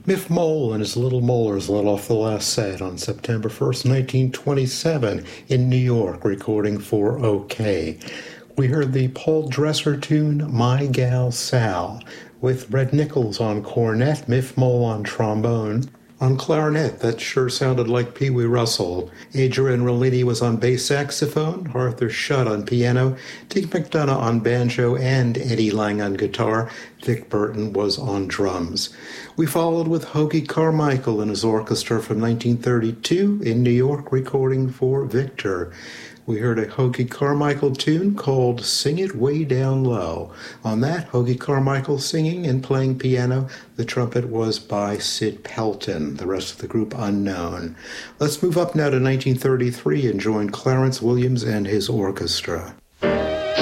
Miff Mole and his Little Molars let off the last set on September 1st, 1927 in New York, recording for OK. We heard the Paul Dresser tune, My Gal Sal, with Red Nichols on cornet, Miff Mole on trombone. On clarinet, that sure sounded like Pee Wee Russell. Adrian Rollini was on bass saxophone, Arthur Shutt on piano, Dick McDonough on banjo, and Eddie Lang on guitar. Vic Burton was on drums. We followed with Hoagy Carmichael and his orchestra from 1932 in New York, recording for Victor. We heard a Hoagy Carmichael tune called Sing It Way Down Low. On that, Hoagy Carmichael singing and playing piano. The trumpet was by Sid Pelton, the rest of the group unknown. Let's move up now to 1933 and join Clarence Williams and his orchestra.